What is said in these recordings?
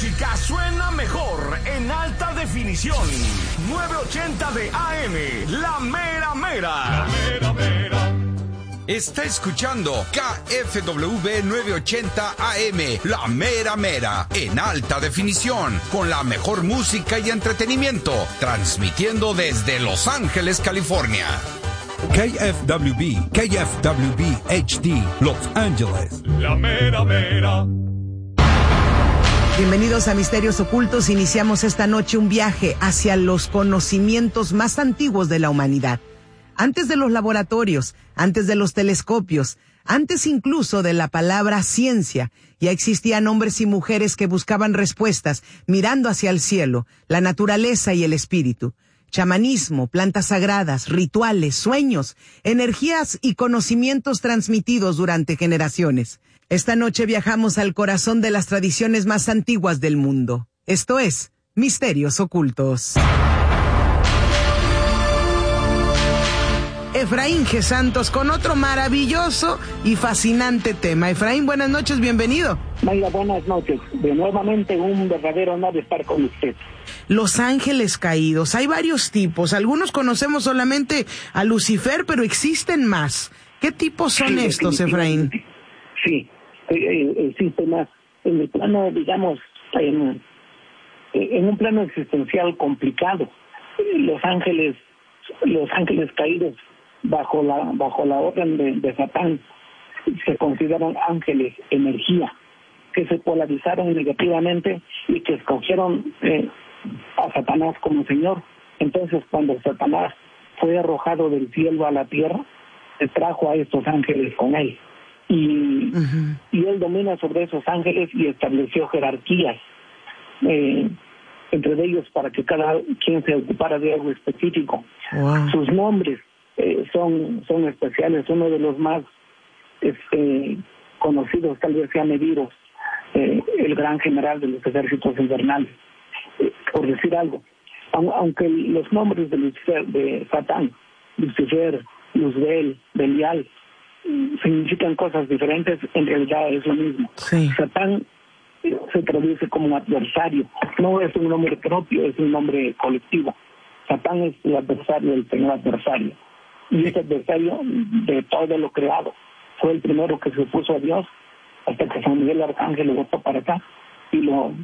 música suena mejor en alta definición. 980 de AM, La Mera Mera. La Mera Mera. Está escuchando KFWB 980 AM, La Mera Mera, en alta definición, con la mejor música y entretenimiento, transmitiendo desde Los Ángeles, California. KFWB HD, Los Ángeles. La Mera Mera. Bienvenidos a Misterios Ocultos. Iniciamos esta noche un viaje hacia los conocimientos más antiguos de la humanidad. Antes de los laboratorios, antes de los telescopios, antes incluso de la palabra ciencia, ya existían hombres y mujeres que buscaban respuestas mirando hacia el cielo, la naturaleza y el espíritu. Chamanismo, plantas sagradas, rituales, sueños, energías y conocimientos transmitidos durante generaciones. Esta noche viajamos al corazón de las tradiciones más antiguas del mundo. Esto es Misterios Ocultos. Efraín G. Santos con otro maravilloso y fascinante tema. Efraín, buenas noches, bienvenido. Mayra, buenas noches. De nuevamente un verdadero honor estar con usted. Los ángeles caídos, hay varios tipos. Algunos conocemos solamente a Lucifer, pero existen más. ¿Qué tipos son estos, Efraín? Sí, existen más. En el plano, digamos, en un plano existencial complicado, los ángeles caídos bajo la orden de Satán se consideran ángeles energía, que se polarizaron negativamente y que escogieron a Satanás como señor. Entonces, cuando Satanás fue arrojado del cielo a la tierra, se trajo a estos ángeles con él. Y él domina sobre esos ángeles y estableció jerarquías entre ellos para que cada quien se ocupara de algo específico. Wow. Sus nombres son especiales. Uno de los más conocidos tal vez sea Mediros, el gran general de los ejércitos invernales, por decir algo. Aunque los nombres de Lucifer, de Satán, Lucifer, Luzbel, Belial, significan cosas diferentes, en realidad es lo mismo. Sí. Satán se traduce como adversario. No es un nombre propio, es un nombre colectivo. Satán es el adversario, el primer adversario. Y ese adversario de todo lo creado fue el primero que se opuso a Dios, hasta que San Miguel Arcángel lo botó para acá y lo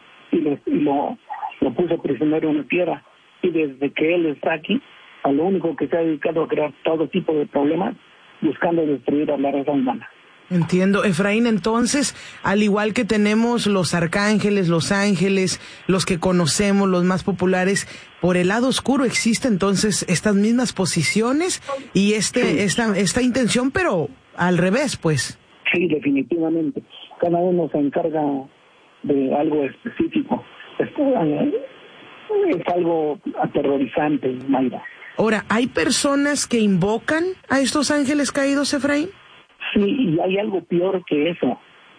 puso prisionero en la tierra. Y desde que él está aquí, a lo único que se ha dedicado a crear todo tipo de problemas, buscando destruir a la raza humana. Entiendo, Efraín. Entonces, al igual que tenemos los arcángeles, los ángeles, los que conocemos, los más populares, por el lado oscuro existe entonces estas mismas posiciones y esta intención, pero al revés, pues. Sí, definitivamente. Cada uno se encarga de algo específico. Es algo aterrorizante, Mayra. Ahora, ¿hay personas que invocan a estos ángeles caídos, Efraín? Sí, y hay algo peor que eso.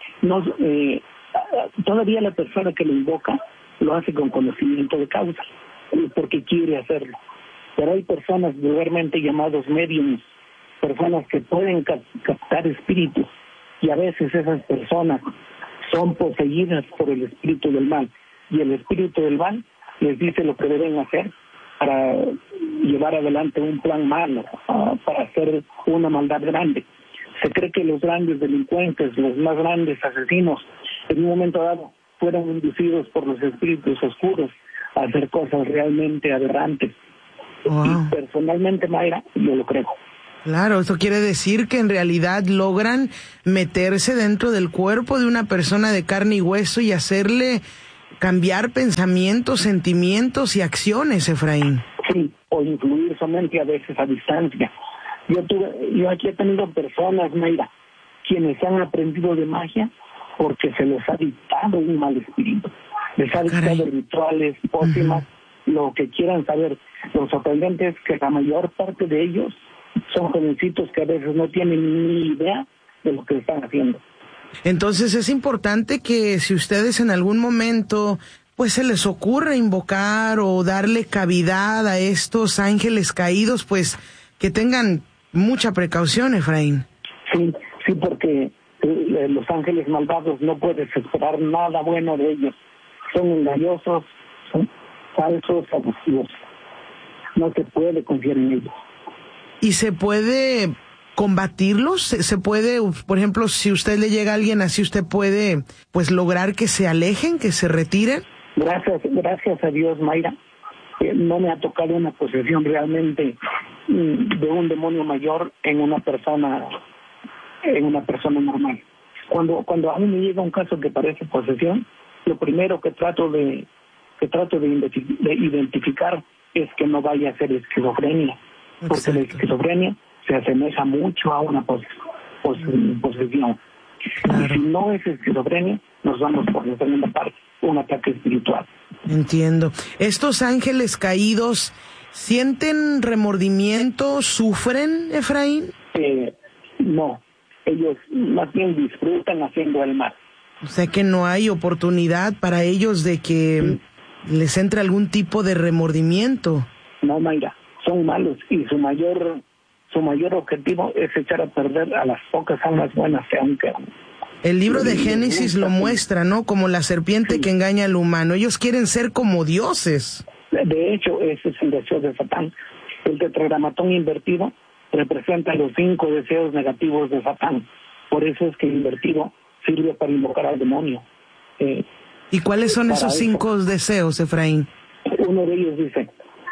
Todavía la persona que lo invoca lo hace con conocimiento de causa, porque quiere hacerlo. Pero hay personas vulgarmente llamados mediums, personas que pueden captar espíritus, y a veces esas personas son poseídas por el espíritu del mal, y el espíritu del mal les dice lo que deben hacer para llevar adelante un plan malo, para hacer una maldad grande. Se cree que los grandes delincuentes, los más grandes asesinos, en un momento dado fueron inducidos por los espíritus oscuros a hacer cosas realmente aberrantes. Wow. Y personalmente, Mayra, yo lo creo. Claro, esto quiere decir que en realidad logran meterse dentro del cuerpo de una persona de carne y hueso y hacerle cambiar pensamientos, sentimientos y acciones, Efraín. Sí, o influir su mente a veces a distancia. Yo aquí he tenido personas, Mayra, quienes han aprendido de magia porque se les ha dictado un mal espíritu. Les ha dictado rituales, pócimas, lo que quieran saber. Lo sorprendente es que la mayor parte de ellos son jovencitos que a veces no tienen ni idea de lo que están haciendo. Entonces es importante que si ustedes en algún momento pues se les ocurre invocar o darle cavidad a estos ángeles caídos, pues que tengan mucha precaución, Efraín. Sí, porque los ángeles malvados no puedes esperar nada bueno de ellos. son engañosos, son falsos, abusivos. No se puede confiar en ellos. ¿Y se puede combatirlos? ¿Se puede, por ejemplo, si usted le llega a alguien así, usted puede pues lograr que se alejen, que se retiren? Gracias a Dios, Mayra, no me ha tocado una posesión realmente de un demonio mayor en una persona normal. Cuando a mí me llega un caso que parece posesión, lo primero que trato de identificar es que no vaya a ser esquizofrenia, porque Exacto. La esquizofrenia se asemeja mucho a una posesión. Claro. Y si no es esquizofrenia, nos vamos por la segunda parte, un ataque espiritual. Entiendo. ¿Estos ángeles caídos sienten remordimiento, sufren, Efraín? No, ellos más bien disfrutan haciendo el mal. O sea que no hay oportunidad para ellos de que les entre algún tipo de remordimiento. No, Mayra, son malos y su mayor objetivo es echar a perder a las pocas almas buenas que aún quedan. El libro de Génesis lo muestra, ¿no? Como la serpiente que engaña al humano. Ellos quieren ser como dioses. De hecho, ese es el deseo de Satán. El tetragramatón invertido representa los 5 deseos negativos de Satán. Por eso es que el invertido sirve para invocar al demonio. ¿Y cuáles son esos 5 deseos, Efraín? Uno de ellos dice: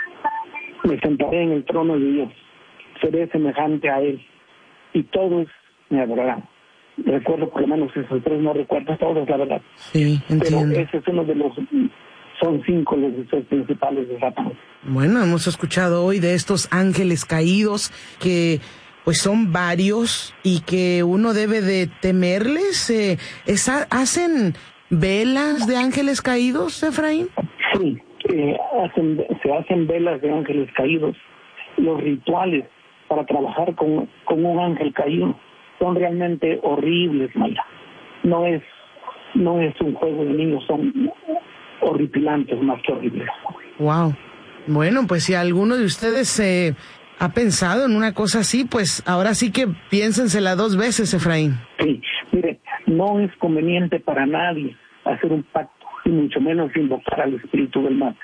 me sentaré en el trono de Dios, seré semejante a él, y todos me adorarán. Recuerdo por lo menos esos 3, no recuerdo todos, la verdad. Sí, entiendo. Pero ese es uno de los... Son 5 los deseos principales de Satán. Bueno, hemos escuchado hoy de estos ángeles caídos que pues son varios y que uno debe de temerles. ¿Hacen velas de ángeles caídos, Efraín? Sí, se hacen velas de ángeles caídos. Los rituales para trabajar con un ángel caído son realmente horribles, Mayra. No es un juego de niños, son horripilantes más que horribles. Wow. Bueno, pues si alguno de ustedes ha pensado en una cosa así, pues ahora sí que piénsensela 2 veces, Efraín. Sí, mire, no es conveniente para nadie hacer un pacto, y mucho menos invocar al espíritu del mal.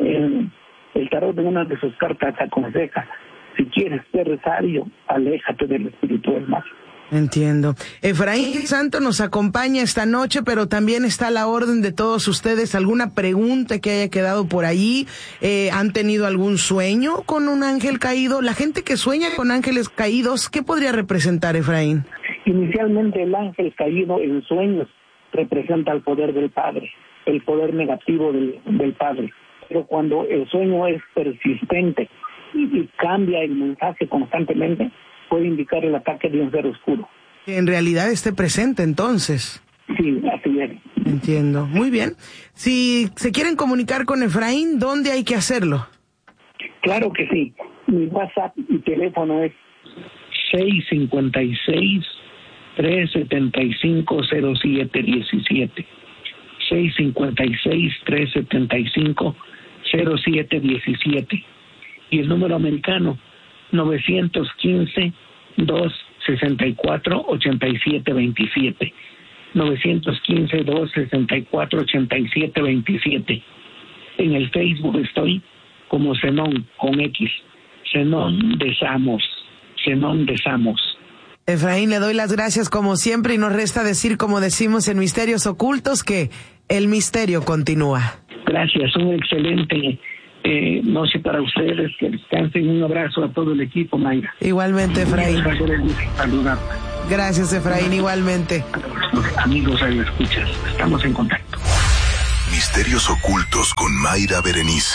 El tarot de una de sus cartas aconseja: si quieres ser sabio, aléjate del espíritu del mal. Entiendo. Efraín Santo nos acompaña esta noche, pero también está a la orden de todos ustedes. ¿Alguna pregunta que haya quedado por allí? ¿Han tenido algún sueño con un ángel caído? La gente que sueña con ángeles caídos, ¿qué podría representar, Efraín? Inicialmente el ángel caído en sueños representa el poder del Padre, el poder negativo del Padre. Pero cuando el sueño es persistente y cambia el mensaje constantemente, puede indicar el ataque de un ser oscuro. En realidad esté presente, entonces. Sí, así es. Entiendo. Muy bien. Si se quieren comunicar con Efraín, ¿dónde hay que hacerlo? Claro que sí. Mi WhatsApp y teléfono es 656-375-0717. 656-375-0717. Y el número americano 915-264-8727. 915-264-8727. En el Facebook estoy como Zenón con X. Zenón de Samos. Zenón de Samos. Efraín, le doy las gracias como siempre y nos resta decir, como decimos en Misterios Ocultos, que el misterio continúa. Gracias, un excelente noche para ustedes, que descansen. Un abrazo a todo el equipo, Mayra. Igualmente, Efraín. Gracias, Efraín, igualmente. Amigos, ahí me escuchas, estamos en contacto. Misterios Ocultos con Mayra Berenice.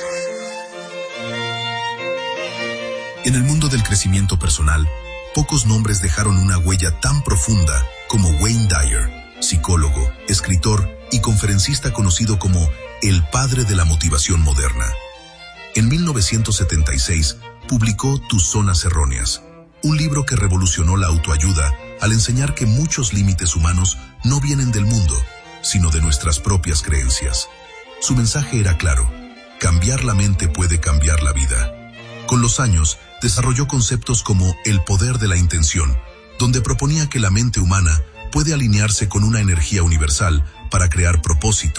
En el mundo del crecimiento personal, pocos nombres dejaron una huella tan profunda como Wayne Dyer, psicólogo, escritor y conferencista conocido como el padre de la motivación moderna. En 1976 publicó Tus zonas erróneas, un libro que revolucionó la autoayuda al enseñar que muchos límites humanos no vienen del mundo, sino de nuestras propias creencias. Su mensaje era claro: cambiar la mente puede cambiar la vida. Con los años, desarrolló conceptos como el poder de la intención, donde proponía que la mente humana puede alinearse con una energía universal para crear propósito,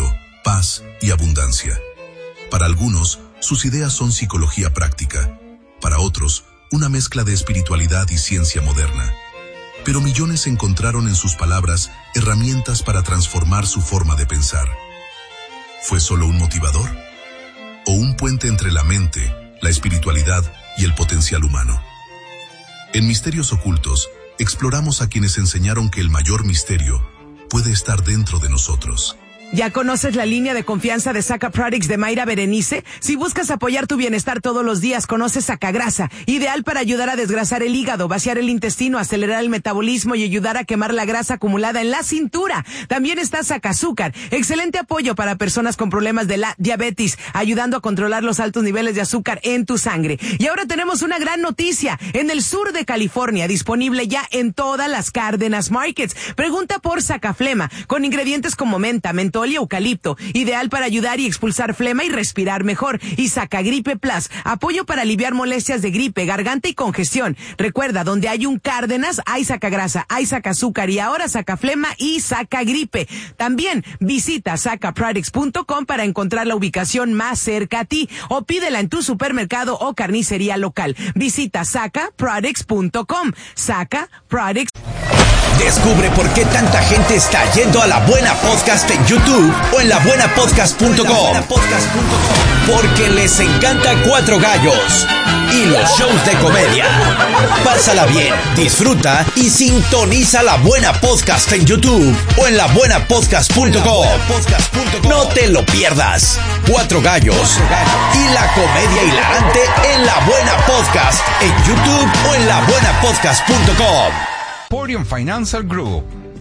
paz y abundancia. Para algunos, sus ideas son psicología práctica. Para otros, una mezcla de espiritualidad y ciencia moderna. Pero millones encontraron en sus palabras herramientas para transformar su forma de pensar. ¿Fue solo un motivador? ¿O un puente entre la mente, la espiritualidad y el potencial humano? En Misterios Ocultos, exploramos a quienes enseñaron que el mayor misterio puede estar dentro de nosotros. ¿Ya conoces la línea de confianza de Saca Products de Mayra Berenice? Si buscas apoyar tu bienestar todos los días, conoce Sacagrasa, ideal para ayudar a desgrasar el hígado, vaciar el intestino, acelerar el metabolismo y ayudar a quemar la grasa acumulada en la cintura. También está Sacazúcar, excelente apoyo para personas con problemas de la diabetes, ayudando a controlar los altos niveles de azúcar en tu sangre. Y ahora tenemos una gran noticia, en el sur de California, disponible ya en todas las Cárdenas Markets. Pregunta por Sacaflema, con ingredientes como menta, mentol y eucalipto, ideal para ayudar y expulsar flema y respirar mejor. Y Sacagripe Plus, apoyo para aliviar molestias de gripe, garganta y congestión. Recuerda, donde hay un Cárdenas, hay Sacagrasa, hay Sacazúcar y ahora Sacaflema y Sacagripe. También visita sacaproducts.com para encontrar la ubicación más cerca a ti o pídela en tu supermercado o carnicería local. Visita sacaproducts.com. Saca Products. Descubre por qué tanta gente está yendo a La Buena Podcast en YouTube o en labuenapodcast.com. Porque les encanta Cuatro Gallos y los shows de comedia. Pásala bien, disfruta y sintoniza La Buena Podcast en YouTube o en labuenapodcast.com. No te lo pierdas. Cuatro Gallos y la comedia hilarante en La Buena Podcast en YouTube o en labuenapodcast.com. Podium Financial Group.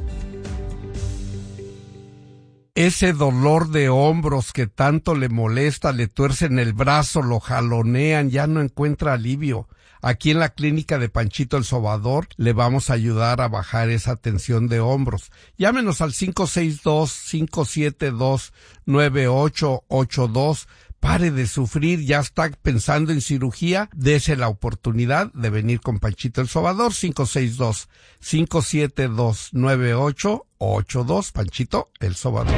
Ese dolor de hombros que tanto le molesta, le tuercen el brazo, lo jalonean, ya no encuentra alivio. Aquí en la clínica de Panchito el Sobador le vamos a ayudar a bajar esa tensión de hombros. Llámenos al 562-572-9882. Pare de sufrir, ya está pensando en cirugía, dese la oportunidad de venir con Panchito el Sobador, 562-572-9882, Panchito el Sobador.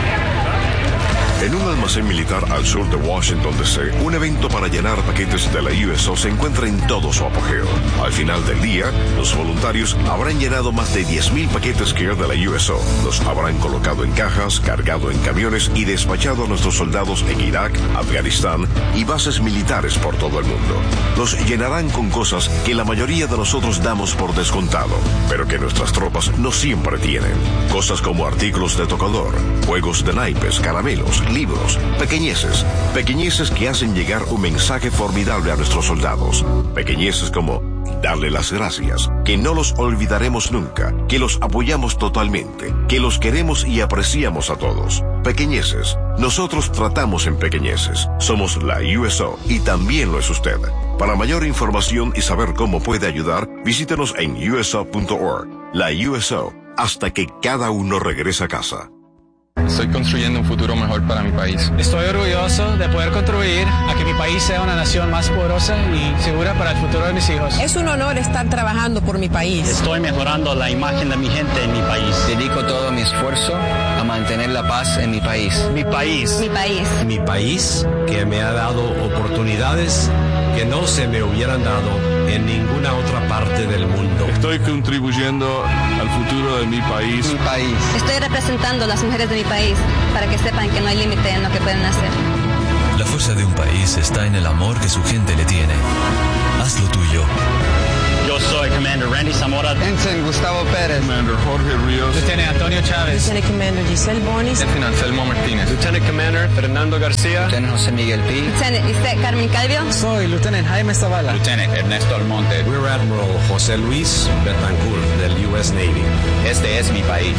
En un almacén militar al sur de Washington, D.C., un evento para llenar paquetes de la USO se encuentra en todo su apogeo. Al final del día, los voluntarios habrán llenado más de 10,000 paquetes Care de la USO. Los habrán colocado en cajas, cargado en camiones y despachado a nuestros soldados en Irak, Afganistán y bases militares por todo el mundo. Los llenarán con cosas que la mayoría de nosotros damos por descontado, pero que nuestras tropas no siempre tienen. Cosas como artículos de tocador, juegos de naipes, caramelos, libros, pequeñeces que hacen llegar un mensaje formidable a nuestros soldados, pequeñeces como darle las gracias, que no los olvidaremos nunca, que los apoyamos totalmente, que los queremos y apreciamos a todos. Pequeñeces, nosotros tratamos en pequeñeces, somos la USO y también lo es usted. Para mayor información y saber cómo puede ayudar, visítenos en uso.org. La USO, hasta que cada uno regrese a casa. Estoy construyendo un futuro mejor para mi país. Estoy orgulloso de poder contribuir a que mi país sea una nación más poderosa y segura para el futuro de mis hijos. Es un honor estar trabajando por mi país. Estoy mejorando la imagen de mi gente en mi país. Dedico todo mi esfuerzo a mantener la paz en mi país. Mi país. Mi país. Mi país, que me ha dado oportunidades que no se me hubieran dado en ninguna otra parte del mundo. Estoy contribuyendo al futuro de mi país. Mi país. Estoy representando a las mujeres de mi país para que sepan que no hay límite en lo que pueden hacer. La fuerza de un país está en el amor que su gente le tiene. Haz lo tuyo. Yo soy Commander Randy Zamora. Ensign Gustavo Pérez. Commander Jorge Ríos. Lieutenant Antonio Chávez. Lieutenant Commander Giselle Bonis. Lieutenant Anselmo Martínez. Lieutenant Commander Fernando García. Lieutenant José Miguel P. Lieutenant Isaac Carmen Calvio. Soy Lieutenant Jaime Zavala. Lieutenant Ernesto Almonte. Rear Admiral José Luis Betancourt del US Navy. Este es mi país.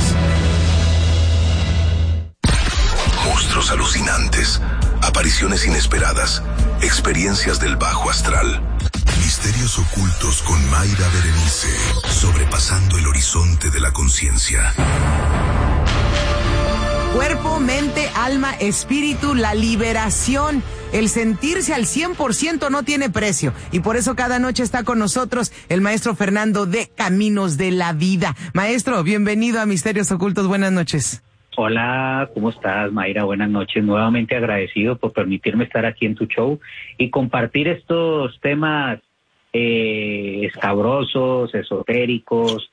Monstruos alucinantes, apariciones inesperadas, experiencias del bajo astral. Misterios ocultos con Mayra Berenice, sobrepasando el horizonte de la conciencia. Cuerpo, mente, alma, espíritu, la liberación. El sentirse al 100% no tiene precio. Y por eso cada noche está con nosotros el maestro Fernando de Caminos de la Vida. Maestro, bienvenido a Misterios Ocultos. Buenas noches. Hola, ¿cómo estás, Mayra? Buenas noches. Nuevamente agradecido por permitirme estar aquí en tu show y compartir estos temas escabrosos, esotéricos,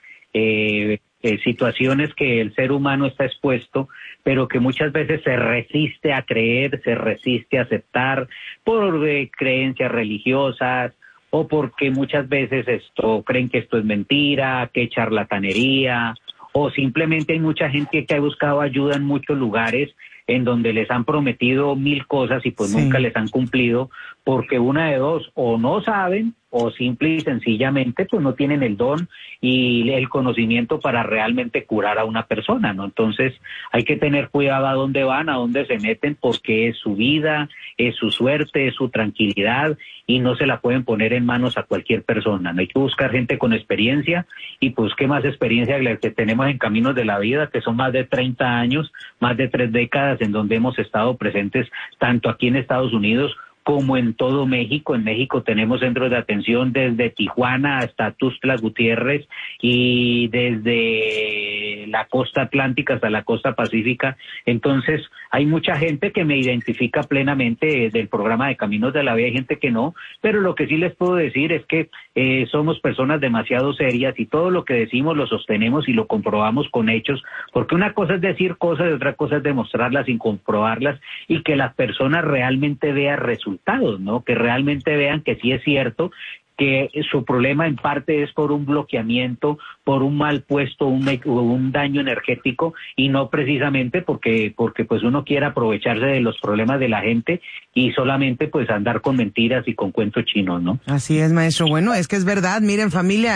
situaciones que el ser humano está expuesto, pero que muchas veces se resiste a creer, se resiste a aceptar por creencias religiosas o porque muchas veces creen que esto es mentira, que es charlatanería, o simplemente hay mucha gente que ha buscado ayuda en muchos lugares en donde les han prometido 1000 cosas y pues nunca les han cumplido, porque una de dos, o no saben, o simple y sencillamente pues no tienen el don y el conocimiento para realmente curar a una persona, ¿no? Entonces hay que tener cuidado a dónde van, a dónde se meten, porque es su vida, es su suerte, es su tranquilidad y no se la pueden poner en manos a cualquier persona, ¿no? Hay que buscar gente con experiencia y pues qué más experiencia que la que tenemos en Caminos de la Vida, que son más de 30 años, más de 3 décadas en donde hemos estado presentes tanto aquí en Estados Unidos como en todo México. En México tenemos centros de atención desde Tijuana hasta Tuxtla Gutiérrez y desde la costa atlántica hasta la costa pacífica. Entonces hay mucha gente que me identifica plenamente del programa de Caminos de la Vida, hay gente que no, pero lo que sí les puedo decir es que somos personas demasiado serias y todo lo que decimos lo sostenemos y lo comprobamos con hechos, porque una cosa es decir cosas y otra cosa es demostrarlas sin comprobarlas y que las personas realmente vean resultados, ¿no? Que realmente vean que sí es cierto que su problema en parte es por un bloqueamiento, por un mal puesto, un daño energético y no precisamente porque pues uno quiere aprovecharse de los problemas de la gente y solamente pues andar con mentiras y con cuentos chinos, ¿no? Así es, maestro. Bueno, es que es verdad. Miren, familia,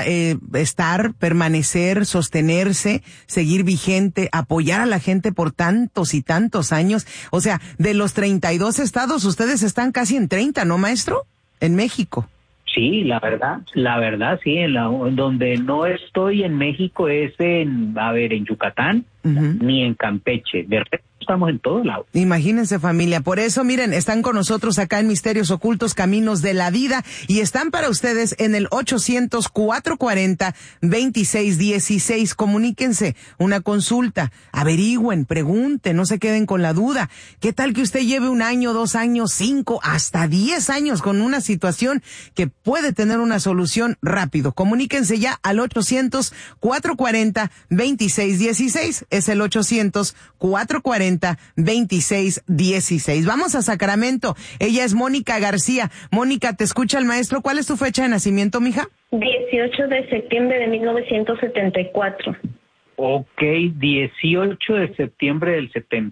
permanecer, sostenerse, seguir vigente, apoyar a la gente por tantos y tantos años. O sea, de los 32 estados, ustedes están casi en 30, ¿no, maestro? En México. Sí, la verdad, sí, en donde no estoy en México es en Yucatán, ni en Campeche, de resto estamos en todos lados. Imagínense, familia, por eso, miren, están con nosotros acá en Misterios Ocultos, Caminos de la Vida, y están para ustedes en el 800-440-2616, comuníquense, una consulta, averigüen, pregunten, no se queden con la duda. ¿Qué tal que usted lleve 1 año, 2 años, 5, hasta 10 años con una situación que puede tener una solución rápido? Comuníquense ya al 800-440-2616, es el 800-440-2616. Vamos a Sacramento. Ella es Mónica García. Mónica, te escucha el maestro. ¿Cuál es tu fecha de nacimiento, mija? 18 de septiembre de 1974. Ok, 18 de septiembre del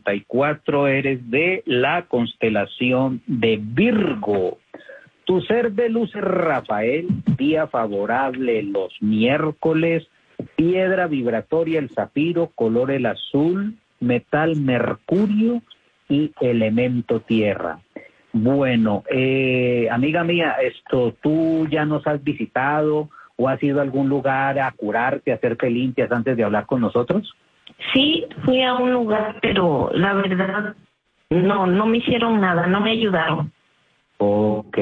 74, eres de la constelación de Virgo. Tu ser de luz es Rafael, día favorable los miércoles, piedra vibratoria el zafiro, color el azul, metal mercurio y elemento tierra. Bueno, amiga mía, ¿tú ya nos has visitado o has ido a algún lugar a curarte, a hacerte limpias antes de hablar con nosotros? Sí, fui a un lugar, pero la verdad no me hicieron nada, no me ayudaron. Ok.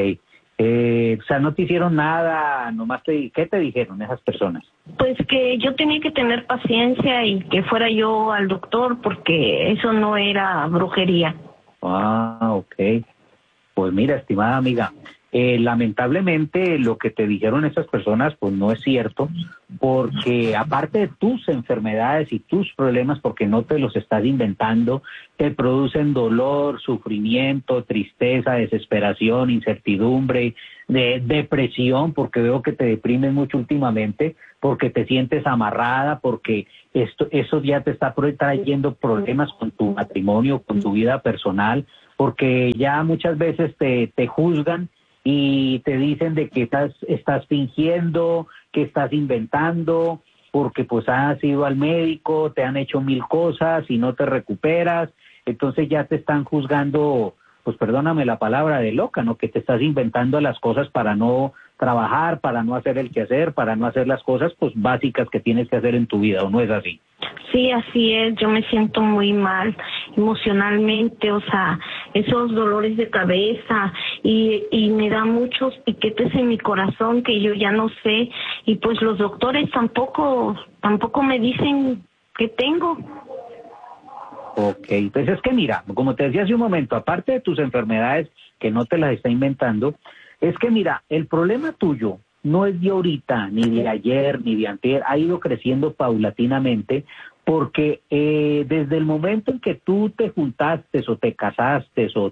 O sea, no te hicieron nada, nomás ¿qué te dijeron esas personas? Pues que yo tenía que tener paciencia y que fuera yo al doctor porque eso no era brujería. Ah, ok. Pues mira, estimada amiga, lamentablemente lo que te dijeron esas personas pues no es cierto, porque aparte de tus enfermedades y tus problemas, porque no te los estás inventando, te producen dolor, sufrimiento, tristeza, desesperación, incertidumbre, depresión, porque veo que te deprimes mucho últimamente, porque te sientes amarrada, porque eso ya te está trayendo problemas con tu matrimonio, con tu vida personal, porque ya muchas veces te juzgan y te dicen de que estás fingiendo, que estás inventando, porque pues has ido al médico, te han hecho 1000 cosas y no te recuperas, entonces ya te están juzgando, pues perdóname la palabra, de loca, ¿no? Que te estás inventando las cosas para no trabajar, para no hacer el quehacer, para no hacer las cosas pues básicas que tienes que hacer en tu vida, ¿o no es así? Sí, así es, yo me siento muy mal emocionalmente, o sea, esos dolores de cabeza y me da muchos piquetes en mi corazón que yo ya no sé, y pues los doctores tampoco me dicen qué tengo. Ok, pues es que mira, como te decía hace un momento, aparte de tus enfermedades que no te las está inventando, es que mira, el problema tuyo no es de ahorita, ni de ayer, ni de antier, ha ido creciendo paulatinamente, porque desde el momento en que tú te juntaste o te casaste o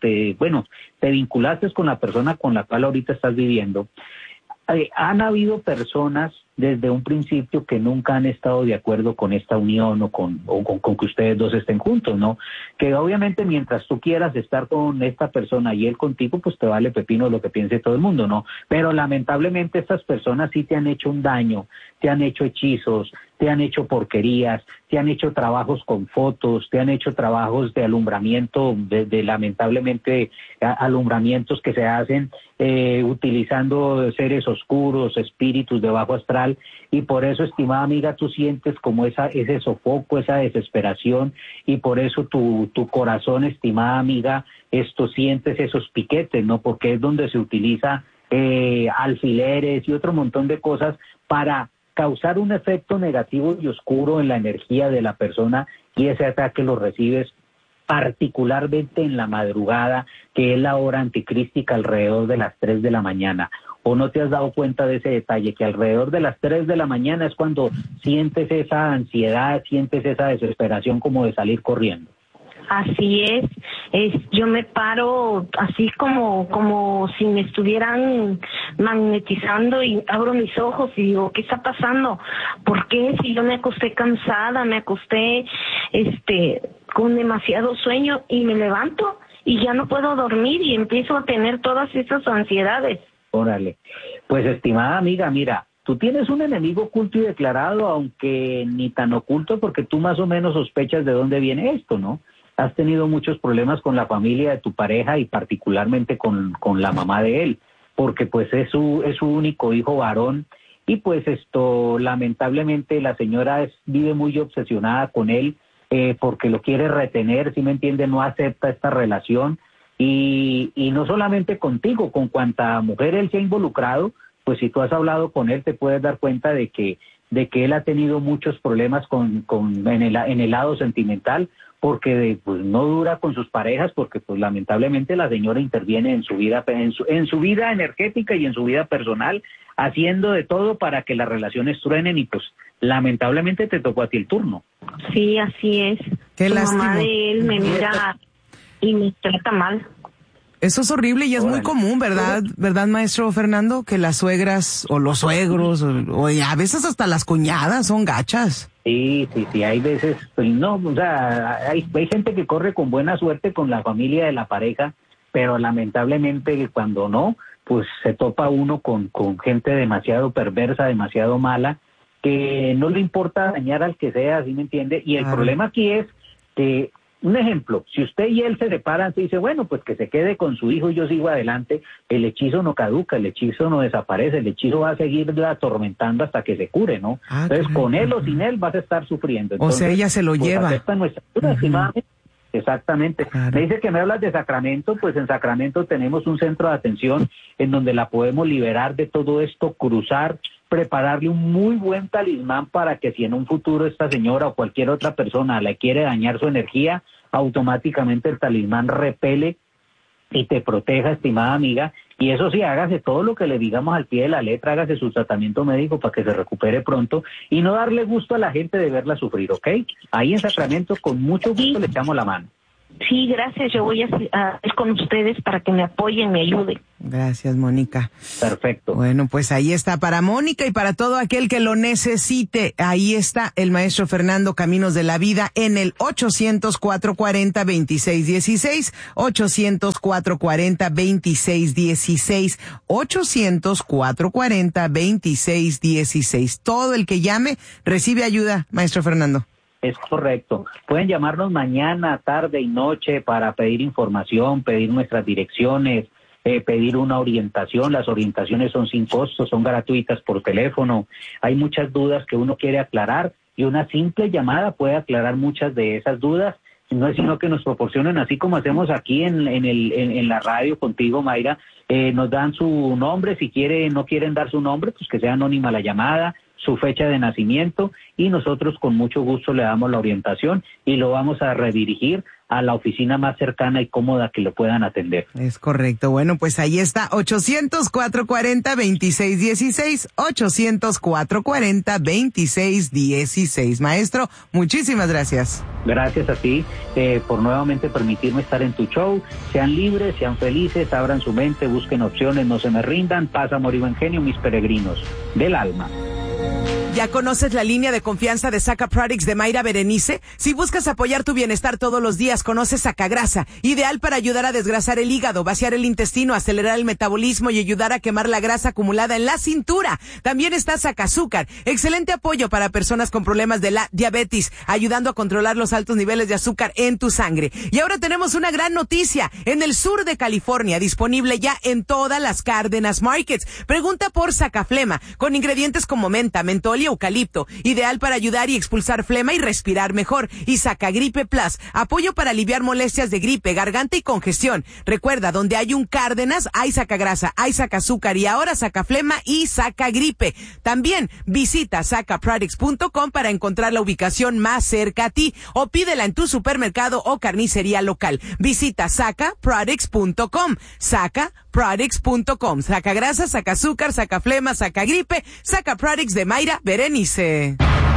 te vinculaste con la persona con la cual ahorita estás viviendo, han habido personas desde un principio que nunca han estado de acuerdo con esta unión o con que ustedes dos estén juntos, ¿no? Que obviamente mientras tú quieras estar con esta persona y él contigo, pues te vale pepino lo que piense todo el mundo, ¿no? Pero lamentablemente estas personas sí te han hecho un daño, te han hecho hechizos, te han hecho porquerías, te han hecho trabajos con fotos, te han hecho trabajos de alumbramiento, de lamentablemente alumbramientos que se hacen utilizando seres oscuros, espíritus de bajo astral, y por eso, estimada amiga, tú sientes como ese sofoco, esa desesperación, y por eso tu corazón, estimada amiga, sientes esos piquetes, ¿no? Porque es donde se utiliza alfileres y otro montón de cosas para causar un efecto negativo y oscuro en la energía de la persona, y ese ataque lo recibes particularmente en la madrugada, que es la hora anticrística, alrededor de las 3 de la mañana. ¿O no te has dado cuenta de ese detalle, que alrededor de las 3 de la mañana es cuando sientes esa ansiedad, sientes esa desesperación como de salir corriendo? Así es, yo me paro así como si me estuvieran magnetizando y abro mis ojos y digo, ¿qué está pasando? ¿Por qué? Si yo me acosté cansada, me acosté con demasiado sueño y me levanto y ya no puedo dormir y empiezo a tener todas esas ansiedades. Órale, pues estimada amiga, mira, tú tienes un enemigo oculto y declarado, aunque ni tan oculto, porque tú más o menos sospechas de dónde viene esto, ¿no? Has tenido muchos problemas con la familia de tu pareja y particularmente con la mamá de él, porque pues es su único hijo varón, y pues lamentablemente la señora vive muy obsesionada con él, porque lo quiere retener, ¿sí me entiende? No acepta esta relación, y no solamente contigo, con cuanta mujer él se ha involucrado, pues si tú has hablado con él te puedes dar cuenta de que él ha tenido muchos problemas en el lado sentimental, porque pues no dura con sus parejas, porque pues lamentablemente la señora interviene en su vida, en su vida energética y en su vida personal, haciendo de todo para que las relaciones truenen, y pues lamentablemente te tocó a ti el turno. Sí, así es. Qué la lástima. mamá de él me mira y me trata mal. Eso es horrible y es muy común, ¿verdad? ¿Verdad, maestro Fernando? Que las suegras o los suegros o a veces hasta las cuñadas son gachas. Sí, hay veces, pues no, o sea, hay gente que corre con buena suerte con la familia de la pareja, pero lamentablemente cuando no, pues se topa uno con gente demasiado perversa, demasiado mala, que no le importa dañar al que sea, ¿sí me entiende? Y el problema aquí es que, un ejemplo, si usted y él se separan, se dice, bueno, pues que se quede con su hijo y yo sigo adelante, el hechizo no caduca, el hechizo no desaparece, el hechizo va a seguirla atormentando hasta que se cure, ¿no? Entonces, con él o sin él vas a estar sufriendo. Entonces, o sea, ella se lo lleva. Acepta nuestra ayuda, estimadamente. Exactamente. Claro. Me dice que me hablas de Sacramento, pues en Sacramento tenemos un centro de atención en donde la podemos liberar de todo esto, cruzar, prepararle un muy buen talismán para que si en un futuro esta señora o cualquier otra persona le quiere dañar su energía, automáticamente el talismán repele y te proteja, estimada amiga. Y eso sí, hágase todo lo que le digamos al pie de la letra, hágase su tratamiento médico para que se recupere pronto y no darle gusto a la gente de verla sufrir, ¿ok? Ahí en Sacramento con mucho gusto le echamos la mano. Sí, gracias, yo voy a ir con ustedes para que me apoyen, me ayuden. Gracias, Mónica. Perfecto. Bueno, pues ahí está para Mónica y para todo aquel que lo necesite. Ahí está el maestro Fernando Caminos de la Vida en el 800-440-2616, 800-440-2616, 800-440-2616. Todo el que llame recibe ayuda, maestro Fernando. Es correcto. Pueden llamarnos mañana, tarde y noche para pedir información, pedir nuestras direcciones, pedir una orientación. Las orientaciones son sin costo, son gratuitas por teléfono. Hay muchas dudas que uno quiere aclarar y una simple llamada puede aclarar muchas de esas dudas. No es sino que nos proporcionen, así como hacemos aquí en la radio contigo, Mayra, nos dan su nombre. Si no quieren dar su nombre, pues que sea anónima la llamada, su fecha de nacimiento y nosotros con mucho gusto le damos la orientación y lo vamos a redirigir a la oficina más cercana y cómoda que lo puedan atender. Es correcto. Bueno, pues ahí está, 800-440-2616, 800-440-2616. Maestro, muchísimas gracias. Gracias a ti por nuevamente permitirme estar en tu show. Sean libres, sean felices, abran su mente, busquen opciones, no se me rindan. Paz, amor y buen genio, mis peregrinos del alma. ¿Ya conoces la línea de confianza de Saca Products de Mayra Berenice? Si buscas apoyar tu bienestar todos los días, conoce Sacagrasa, ideal para ayudar a desgrasar el hígado, vaciar el intestino, acelerar el metabolismo y ayudar a quemar la grasa acumulada en la cintura. También está Sacazúcar, excelente apoyo para personas con problemas de la diabetes, ayudando a controlar los altos niveles de azúcar en tu sangre. Y ahora tenemos una gran noticia, en el sur de California, disponible ya en todas las Cárdenas Markets. Pregunta por Sacaflema, con ingredientes como menta, mentol y eucalipto, ideal para ayudar y expulsar flema y respirar mejor. Y Sacagripe Plus, apoyo para aliviar molestias de gripe, garganta y congestión. Recuerda, donde hay un Cárdenas, hay Sacagrasa, hay Sacazúcar y ahora Sacaflema y Sacagripe. También visita sacaproducts.com para encontrar la ubicación más cerca a ti o pídela en tu supermercado o carnicería local. Visita sacaproducts.com, sacaproducts.com. Sacagrasa, Sacazúcar, Sacaflema, Sacagripe, Sacaproducts de Mayra Berenice.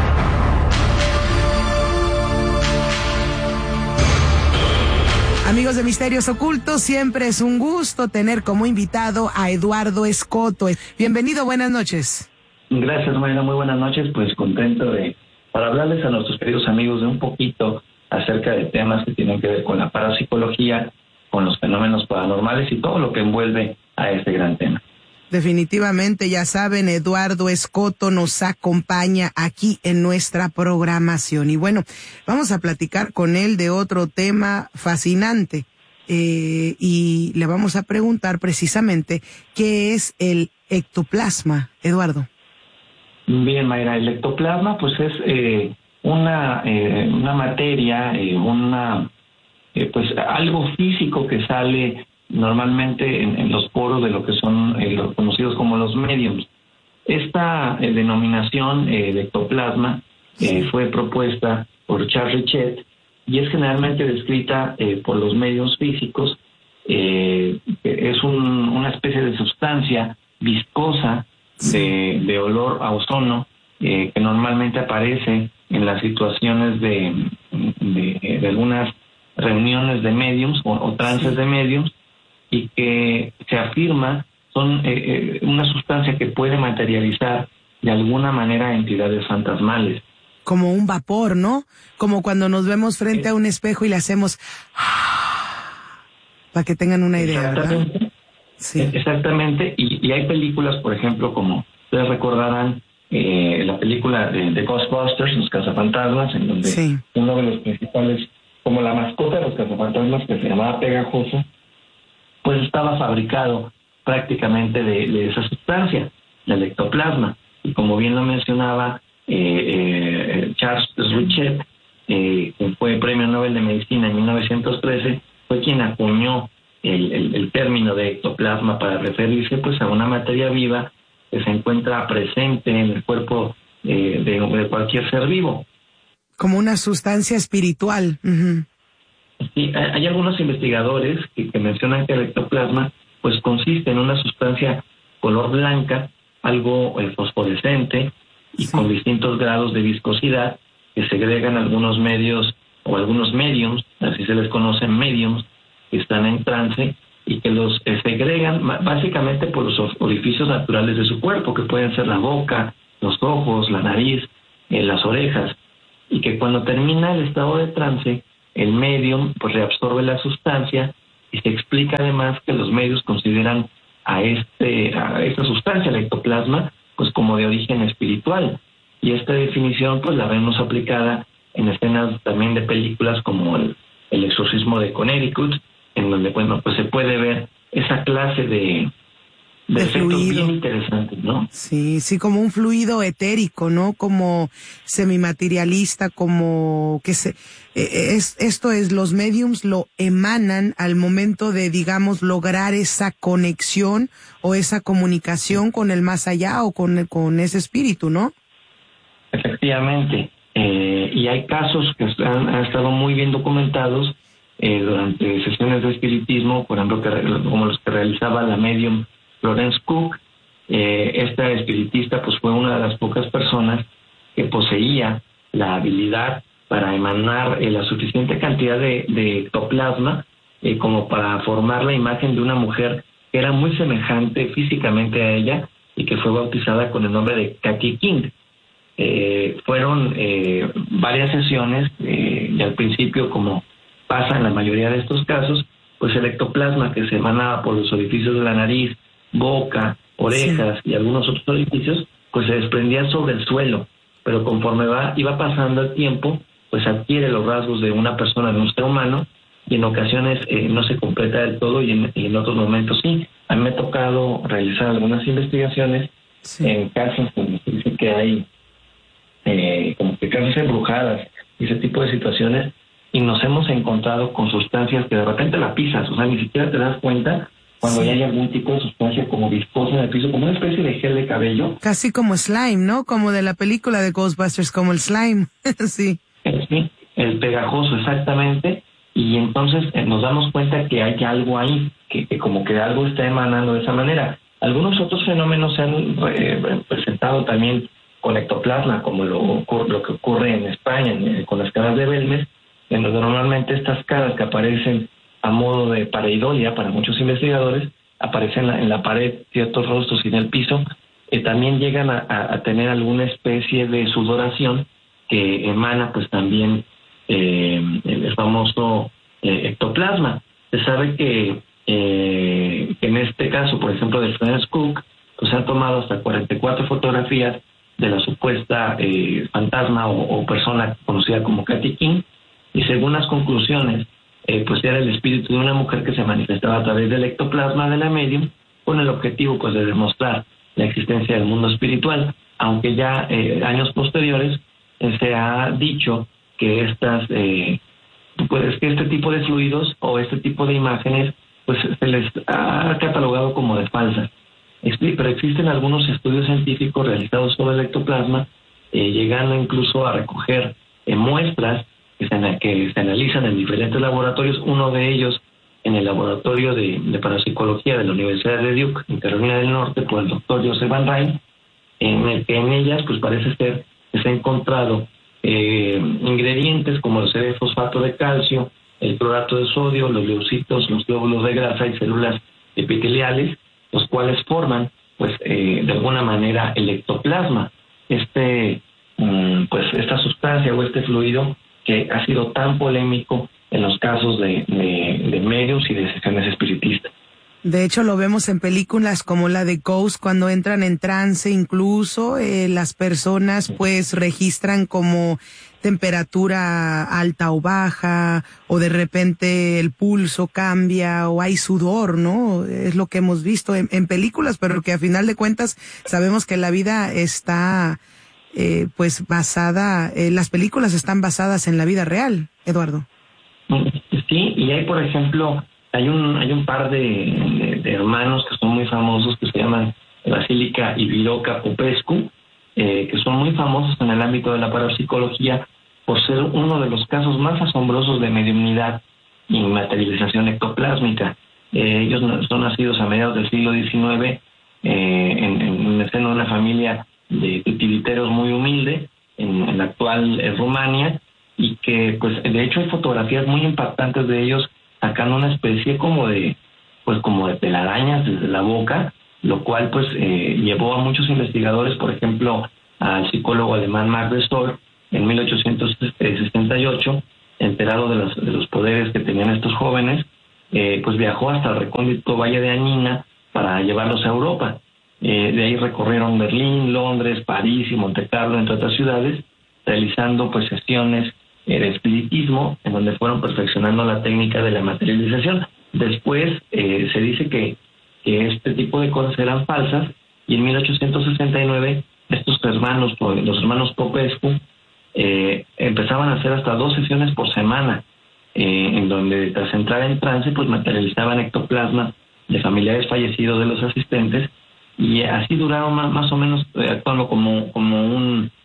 Amigos de Misterios Ocultos, siempre es un gusto tener como invitado a Eduardo Escoto. Bienvenido, buenas noches. Gracias, Mayra, muy buenas noches. Pues contento para hablarles a nuestros queridos amigos de un poquito acerca de temas que tienen que ver con la parapsicología, con los fenómenos paranormales y todo lo que envuelve a este gran tema. Definitivamente, ya saben, Eduardo Escoto nos acompaña aquí en nuestra programación. Y bueno, vamos a platicar con él de otro tema fascinante. Y le vamos a preguntar precisamente qué es el ectoplasma, Eduardo. Bien, Mayra, el ectoplasma pues es una materia, pues algo físico que sale normalmente en los poros de lo que son los conocidos como los mediums. Esta denominación de ectoplasma fue propuesta por Charles Richet y es generalmente descrita por los mediums físicos. Es una especie de sustancia viscosa de olor a ozono que normalmente aparece en las situaciones de algunas reuniones de mediums o trances de mediums, y que se afirma son una sustancia que puede materializar de alguna manera entidades fantasmales. Como un vapor, ¿no? Como cuando nos vemos frente a un espejo y le hacemos para que tengan una idea, ¿verdad? Sí. Exactamente, y hay películas, por ejemplo, como ustedes recordarán, la película de Ghostbusters, Los Cazafantasmas, en donde uno de los principales, como la mascota de los Cazafantasmas, que se llamaba Pegajoso, pues estaba fabricado prácticamente de esa sustancia, del ectoplasma. Y como bien lo mencionaba Charles Richet, que fue Premio Nobel de Medicina en 1913, fue quien acuñó el término de ectoplasma para referirse pues a una materia viva que se encuentra presente en el cuerpo de cualquier ser vivo. Como una sustancia espiritual. Uh-huh. Sí, hay algunos investigadores que mencionan que el ectoplasma pues consiste en una sustancia color blanca, algo fosforescente y con distintos grados de viscosidad que segregan algunos medios o algunos mediums, así se les conocen mediums, que están en trance y que los segregan básicamente por los orificios naturales de su cuerpo, que pueden ser la boca, los ojos, la nariz, las orejas, y que cuando termina el estado de trance, el medium pues reabsorbe la sustancia y se explica además que los medios consideran a esta sustancia, el ectoplasma, pues como de origen espiritual. Y esta definición pues la vemos aplicada en escenas también de películas como el exorcismo de Connecticut, en donde bueno pues se puede ver esa clase de efectos bien interesantes, ¿no? Sí, como un fluido etérico, ¿no? Como semimaterialista, como que esto es, los mediums lo emanan al momento de, digamos, lograr esa conexión o esa comunicación con el más allá o con ese espíritu, ¿no? Efectivamente, y hay casos que han estado muy bien documentados durante sesiones de espiritismo, por ejemplo, como los que realizaba la medium Florence Cook. Esta espiritista pues fue una de las pocas personas que poseía la habilidad para emanar la suficiente cantidad de ectoplasma como para formar la imagen de una mujer que era muy semejante físicamente a ella y que fue bautizada con el nombre de Katy King. Fueron varias sesiones y al principio, como pasa en la mayoría de estos casos, pues el ectoplasma que se emanaba por los orificios de la nariz, boca, orejas y algunos otros orificios, pues se desprendía sobre el suelo, pero conforme iba pasando el tiempo, pues adquiere los rasgos de una persona, de un ser humano, y en ocasiones no se completa del todo y en otros momentos sí. A mí me ha tocado realizar algunas investigaciones en casos donde se dice que hay como que casas embrujadas y ese tipo de situaciones, y nos hemos encontrado con sustancias que de repente la pisas, o sea, ni siquiera te das cuenta cuando ya hay algún tipo de sustancia como viscosa en el piso, como una especie de gel de cabello. Casi como slime, ¿no? Como de la película de Ghostbusters, como el slime. Sí. Sí, el pegajoso, exactamente. Y entonces nos damos cuenta que hay algo ahí, que como que algo está emanando de esa manera. Algunos otros fenómenos se han presentado también con ectoplasma, como lo que ocurre en España, con las caras de Belmes, en donde normalmente estas caras que aparecen a modo de pareidolia para muchos investigadores, aparecen en la pared ciertos rostros y en el piso, también llegan a tener alguna especie de sudoración que emana pues también el famoso ectoplasma. Se sabe que en este caso, por ejemplo, de Florence Cook, pues se han tomado hasta 44 fotografías de la supuesta fantasma o persona conocida como Katy King, y según las conclusiones, pues era el espíritu de una mujer que se manifestaba a través del ectoplasma de la medium, con el objetivo pues de demostrar la existencia del mundo espiritual, aunque ya años posteriores se ha dicho que este tipo de fluidos o este tipo de imágenes pues se les ha catalogado como de falsas. Pero existen algunos estudios científicos realizados sobre el ectoplasma, llegando incluso a recoger muestras que se analizan en diferentes laboratorios, uno de ellos en el laboratorio de parapsicología de la Universidad de Duke, en Carolina del Norte, por el doctor Joseph Van Ryn, en el que en ellas pues parece ser que se ha encontrado ingredientes como el fosfato de calcio, el clorato de sodio, los leucitos, los glóbulos de grasa y células epiteliales, los cuales forman pues de alguna manera el ectoplasma, pues esta sustancia o este fluido que ha sido tan polémico en los casos de medios y de sesiones espiritistas. De hecho, lo vemos en películas como la de Ghost, cuando entran en trance, incluso las personas pues registran como temperatura alta o baja, o de repente el pulso cambia, o hay sudor, ¿no? Es lo que hemos visto en películas, pero que a final de cuentas sabemos que la vida está pues basada, las películas están basadas en la vida real, Eduardo. Sí, y hay, por ejemplo, hay un par de hermanos que son muy famosos, que se llaman Basílica y Viroca Popescu, que son muy famosos en el ámbito de la parapsicología por ser uno de los casos más asombrosos de mediumnidad y materialización ectoplásmica. Ellos son nacidos a mediados del siglo XIX en el seno de una familia de titiriteros muy humilde en la actual Rumania, y que pues de hecho hay fotografías muy impactantes de ellos sacando una especie como de telarañas desde la boca, lo cual pues llevó a muchos investigadores, por ejemplo al psicólogo alemán Marc Restor en 1868, enterado de los poderes que tenían estos jóvenes, pues viajó hasta el recóndito Valle de Añina para llevarlos a Europa. De ahí recorrieron Berlín, Londres, París y Montecarlo, entre otras ciudades, realizando pues sesiones de espiritismo, en donde fueron perfeccionando la técnica de la materialización. Después se dice que este tipo de cosas eran falsas, y en 1869 los hermanos Popescu empezaban a hacer hasta 2 sesiones por semana, en donde tras entrar en trance pues materializaban ectoplasma de familiares fallecidos de los asistentes, y así duraron más o menos actuando como un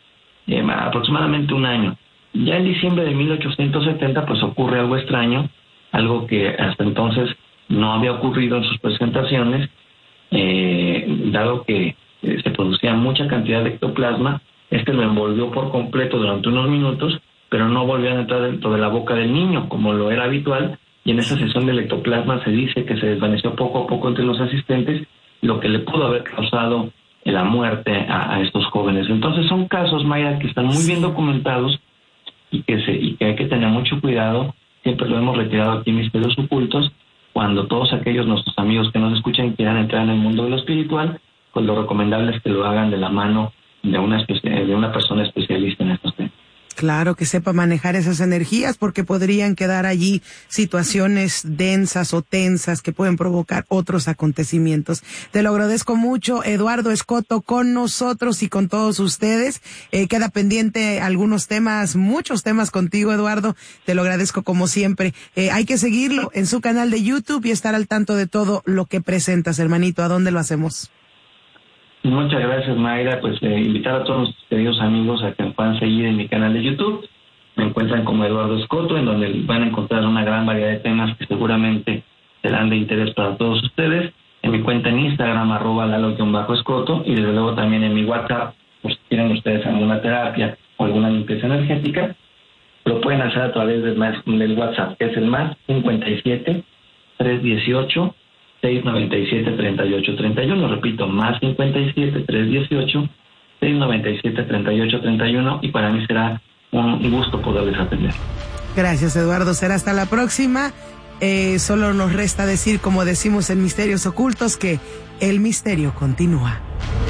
aproximadamente un año. Ya en diciembre de 1870 pues ocurre algo extraño, algo que hasta entonces no había ocurrido en sus presentaciones, dado que se producía mucha cantidad de ectoplasma. Lo envolvió por completo durante unos minutos, pero no volvió a entrar dentro de la boca del niño, como lo era habitual, y en esa sesión del ectoplasma se dice que se desvaneció poco a poco entre los asistentes, lo que le pudo haber causado la muerte a estos jóvenes. Entonces son casos, Mayra, que están muy bien documentados y que hay que tener mucho cuidado. Siempre lo hemos retirado aquí en Misterios Ocultos. Cuando todos aquellos nuestros amigos que nos escuchan quieran entrar en el mundo de lo espiritual, pues lo recomendable es que lo hagan de la mano de una persona especialista en estos temas. Claro, que sepa manejar esas energías, porque podrían quedar allí situaciones densas o tensas que pueden provocar otros acontecimientos. Te lo agradezco mucho, Eduardo Escoto, con nosotros y con todos ustedes. Queda pendiente algunos temas, muchos temas contigo, Eduardo. Te lo agradezco como siempre. Hay que seguirlo en su canal de YouTube y estar al tanto de todo lo que presentas, hermanito. ¿A dónde lo hacemos? Muchas gracias, Mayra. Pues invitar a todos nuestros queridos amigos a que me puedan seguir en mi canal de YouTube. Me encuentran como Eduardo Escoto, en donde van a encontrar una gran variedad de temas que seguramente serán de interés para todos ustedes. En mi cuenta en Instagram, @lalo_escoto, y desde luego también en mi WhatsApp, por si quieren ustedes alguna terapia o alguna limpieza energética, lo pueden hacer a través del WhatsApp, que es el +57 318 697 3831, repito, +57 318 697 3831, y para mí será un gusto poderles atender. Gracias, Eduardo. Será hasta la próxima. Solo nos resta decir, como decimos en Misterios Ocultos, que el misterio continúa.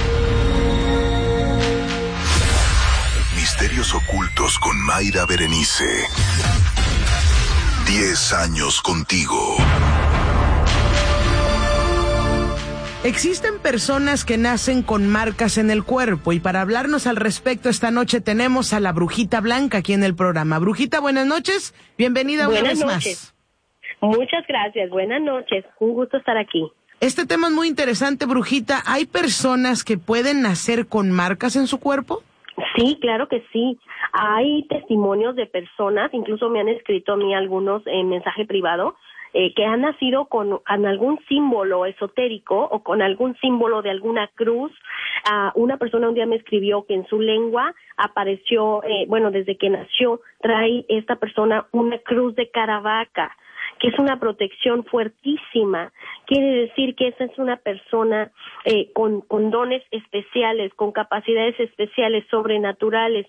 Misterios Ocultos con Mayra Berenice. 10 años contigo. Existen personas que nacen con marcas en el cuerpo, y para hablarnos al respecto esta noche tenemos a la Brujita Blanca aquí en el programa. Brujita, buenas noches, bienvenida una vez más. Muchas gracias, buenas noches, un gusto estar aquí. Este tema es muy interesante, Brujita. ¿Hay personas que pueden nacer con marcas en su cuerpo? Sí, claro que sí. Hay testimonios de personas, incluso me han escrito a mí algunos en mensaje privado, que han nacido con algún símbolo esotérico o con algún símbolo de alguna cruz. Una persona un día me escribió que en su lengua apareció, desde que nació, trae esta persona una cruz de Caravaca, que es una protección fuertísima. Quiere decir que esa es una persona con dones especiales, con capacidades especiales, sobrenaturales.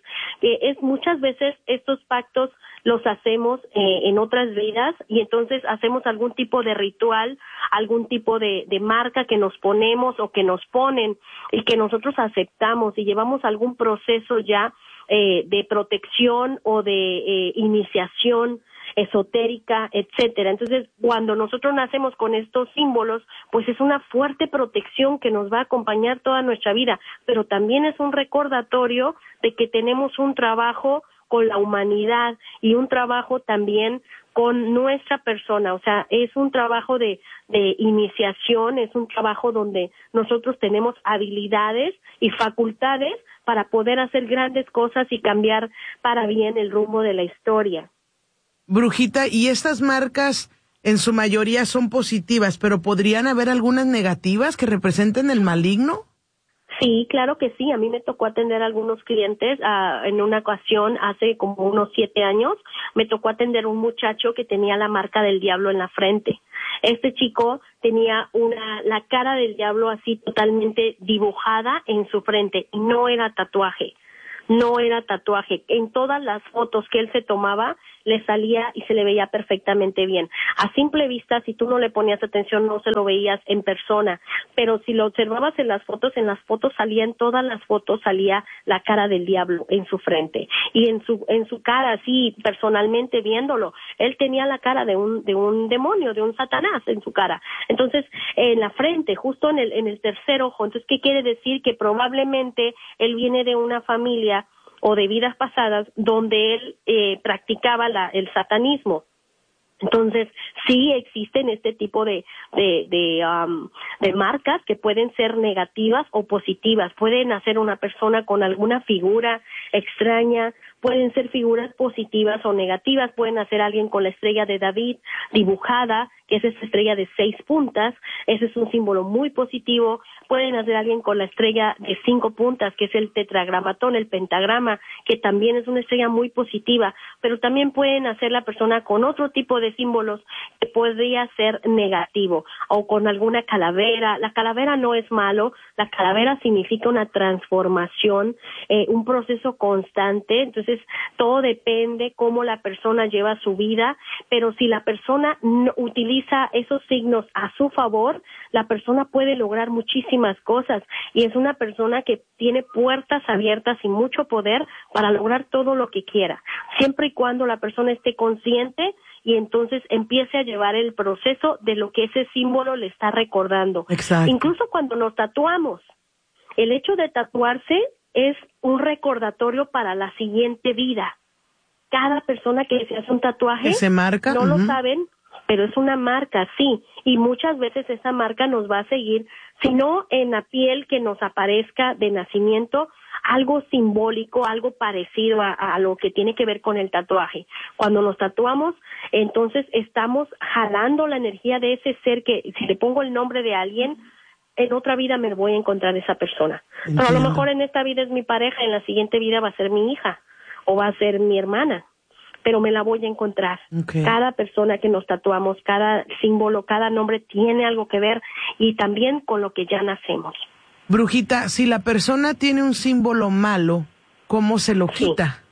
Muchas veces estos pactos los hacemos en otras vidas, y entonces hacemos algún tipo de ritual, algún tipo de marca que nos ponemos o que nos ponen y que nosotros aceptamos, y llevamos algún proceso ya de protección o de iniciación esotérica, etcétera. Entonces, cuando nosotros nacemos con estos símbolos, pues es una fuerte protección que nos va a acompañar toda nuestra vida, pero también es un recordatorio de que tenemos un trabajo con la humanidad y un trabajo también con nuestra persona. O sea, es un trabajo de iniciación, es un trabajo donde nosotros tenemos habilidades y facultades para poder hacer grandes cosas y cambiar para bien el rumbo de la historia. Brujita, ¿y estas marcas en su mayoría son positivas, pero podrían haber algunas negativas que representen el maligno? Sí, claro que sí. A mí me tocó atender a algunos clientes en una ocasión, hace como unos 7 años, me tocó atender a un muchacho que tenía la marca del diablo en la frente. Este chico tenía la cara del diablo así totalmente dibujada en su frente, y no era tatuaje. En todas las fotos que él se tomaba, le salía y se le veía perfectamente bien. A simple vista, si tú no le ponías atención, no se lo veías en persona, pero si lo observabas en las fotos salía, en todas las fotos salía la cara del diablo en su frente, y en su cara, así personalmente viéndolo, él tenía la cara de un demonio, de un Satanás en su cara. Entonces, en la frente, justo en el tercer ojo. Entonces, ¿qué quiere decir? Que probablemente él viene de una familia o de vidas pasadas donde él practicaba el satanismo. Entonces, sí existen este tipo de marcas que pueden ser negativas o positivas. Pueden hacer una persona con alguna figura extraña, pueden ser figuras positivas o negativas, pueden hacer alguien con la estrella de David dibujada, que es esa estrella de 6 puntas, ese es un símbolo muy positivo. Pueden hacer alguien con la estrella de 5 puntas, que es el tetragramatón, el pentagrama, que también es una estrella muy positiva, pero también pueden hacer la persona con otro tipo de símbolos que podría ser negativo, o con alguna calavera. La calavera no es malo, la calavera significa una transformación, un proceso constante. Entonces todo depende cómo la persona lleva su vida, pero si la persona no utiliza esos signos a su favor, la persona puede lograr muchísimas cosas, y es una persona que tiene puertas abiertas y mucho poder para lograr todo lo que quiera, siempre y cuando la persona esté consciente y entonces empiece a llevar el proceso de lo que ese símbolo le está recordando. Exacto. Incluso cuando nos tatuamos, el hecho de tatuarse es un recordatorio para la siguiente vida. Cada persona que se hace un tatuaje, ¿se marca? No lo saben, pero es una marca, sí, y muchas veces esa marca nos va a seguir, si no en la piel que nos aparezca de nacimiento, algo simbólico, algo parecido a lo que tiene que ver con el tatuaje. Cuando nos tatuamos, entonces estamos jalando la energía de ese ser que, si le pongo el nombre de alguien, en otra vida me voy a encontrar esa persona. Pero a lo mejor en esta vida es mi pareja, en la siguiente vida va a ser mi hija o va a ser mi hermana, pero me la voy a encontrar. Okay. Cada persona que nos tatuamos, cada símbolo, cada nombre tiene algo que ver, y también con lo que ya nacemos. Brujita, si la persona tiene un símbolo malo, ¿cómo se lo quita? Sí.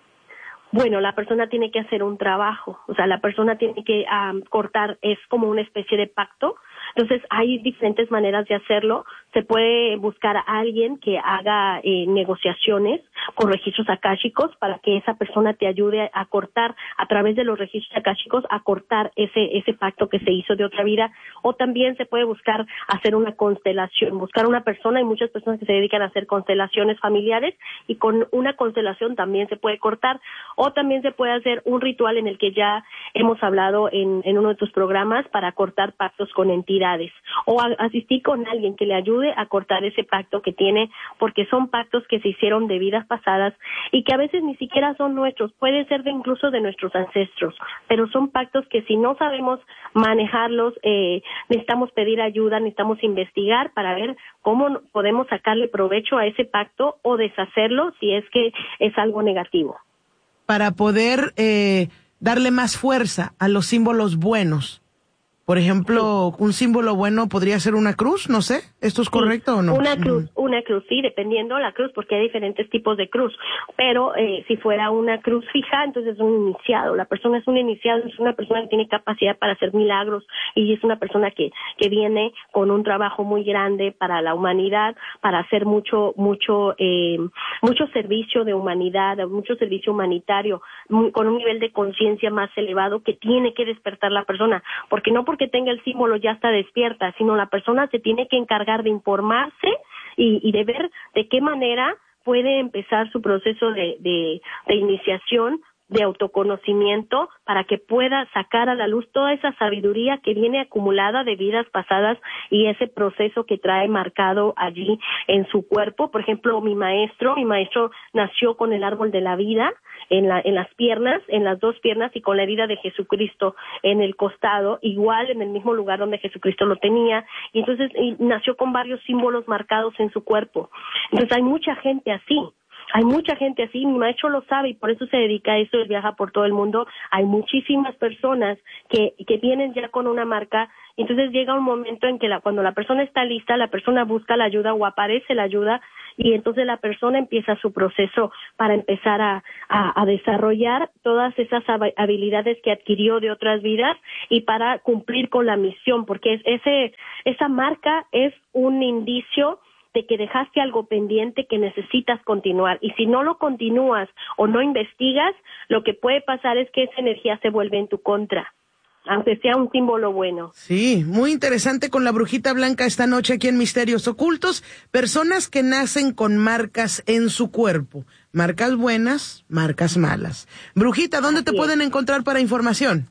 Bueno, la persona tiene que hacer un trabajo, o sea, la persona tiene que cortar, es como una especie de pacto. Entonces hay diferentes maneras de hacerlo. Se puede buscar a alguien que haga negociaciones con registros akáshicos para que esa persona te ayude a cortar a través de los registros akáshicos, a cortar ese pacto que se hizo de otra vida. O también se puede buscar hacer una constelación, buscar una persona. Hay muchas personas que se dedican a hacer constelaciones familiares, y con una constelación también se puede cortar. O también se puede hacer un ritual en el que ya hemos hablado en uno de tus programas, para cortar pactos con entidades, o asistir con alguien que le ayude a cortar ese pacto que tiene, porque son pactos que se hicieron de vidas pasadas y que a veces ni siquiera son nuestros, puede ser incluso de nuestros ancestros, pero son pactos que si no sabemos manejarlos, necesitamos pedir ayuda, necesitamos investigar para ver cómo podemos sacarle provecho a ese pacto o deshacerlo si es que es algo negativo. Para poder darle más fuerza a los símbolos buenos. Por ejemplo, un símbolo bueno podría ser una cruz, no sé, ¿esto es correcto o no? Una cruz, sí, dependiendo la cruz, porque hay diferentes tipos de cruz, pero si fuera una cruz fija, entonces es un iniciado. La persona es un iniciado, es una persona que tiene capacidad para hacer milagros, y es una persona que viene con un trabajo muy grande para la humanidad, para hacer mucho servicio de humanidad, mucho servicio humanitario, con un nivel de conciencia más elevado que tiene que despertar la persona, porque no porque tenga el símbolo ya está despierta, sino la persona se tiene que encargar de informarse y de ver de qué manera puede empezar su proceso de iniciación, de autoconocimiento, para que pueda sacar a la luz toda esa sabiduría que viene acumulada de vidas pasadas y ese proceso que trae marcado allí en su cuerpo. Por ejemplo, mi maestro nació con el árbol de la vida en las piernas, en las 2 piernas, y con la herida de Jesucristo en el costado, igual en el mismo lugar donde Jesucristo lo tenía, y entonces nació con varios símbolos marcados en su cuerpo. Entonces hay mucha gente así. Mi maestro lo sabe y por eso se dedica a eso, él viaja por todo el mundo. Hay muchísimas personas que vienen ya con una marca, y entonces llega un momento en que cuando la persona está lista, la persona busca la ayuda o aparece la ayuda, y entonces la persona empieza su proceso para empezar a desarrollar todas esas habilidades que adquirió de otras vidas y para cumplir con la misión, porque esa marca es un indicio de que dejaste algo pendiente que necesitas continuar, y si no lo continúas o no investigas, lo que puede pasar es que esa energía se vuelve en tu contra, aunque sea un símbolo bueno. Sí, muy interesante con la Brujita Blanca esta noche aquí en Misterios Ocultos. Personas que nacen con marcas en su cuerpo, marcas buenas, marcas malas. Brujita, ¿dónde te pueden encontrar para información?